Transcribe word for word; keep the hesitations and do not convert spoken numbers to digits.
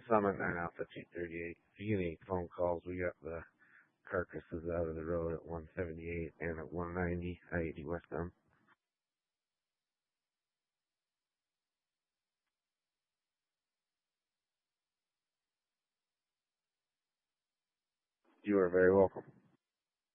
Summit nine Alpha two thirty-eight. If you get any phone calls, we got the carcasses out of the road at one seventy-eight and at one ninety, I eighty westbound. You are very welcome.